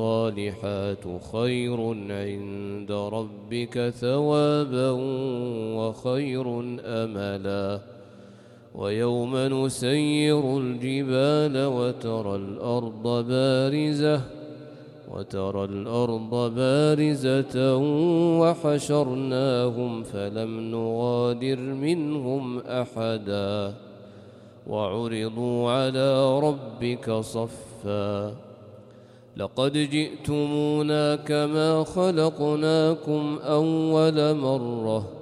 الصالحات خير عند ربك ثوابا وخير أملا ويوم نسير الجبال وترى الأرض بارزة وحشرناهم فلم نغادر منهم أحدا وعرضوا على ربك صفا لقد جئتمونا كما خلقناكم أول مرة